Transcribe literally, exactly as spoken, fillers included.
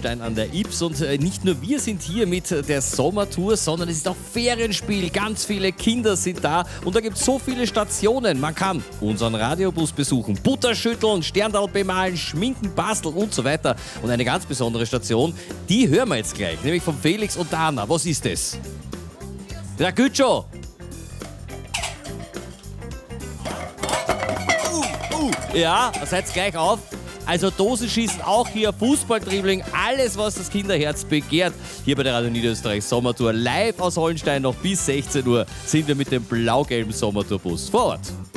Hollenstein an der Ybbs. Und nicht nur wir sind hier mit der Sommertour, sondern es ist auch Ferienspiel. Ganz viele Kinder sind da und da gibt es so viele Stationen. Man kann unseren Radiobus besuchen, Butter schütteln, Sterndal bemalen, schminken, basteln und so weiter. Und eine ganz besondere Station, die hören wir jetzt gleich, nämlich von Felix und Dana. Was ist das? Der Gütscho! Ja, seid gleich auf. Also Dosenschießen, auch hier Fußballdribbling, alles was das Kinderherz begehrt. Hier bei der Radio Niederösterreich Sommertour live aus Hollenstein noch bis sechzehn Uhr sind wir mit dem blau-gelben Sommertourbus vor Ort.